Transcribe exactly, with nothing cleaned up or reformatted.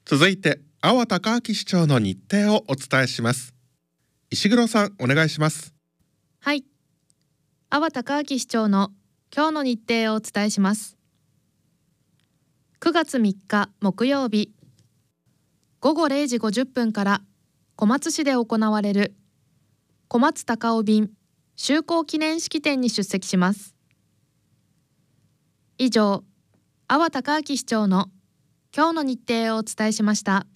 続いて阿波隆明市長の日程をお伝えします。石黒さん、お願いします。 はい、阿波隆明市長の今日の日程をお伝えします。くがつみっか木曜日、ごごれいじごじゅっぷんから小松市で行われる小松高尾便就航記念式典に出席します。以上、阿波隆明市長の今日の日程をお伝えしました。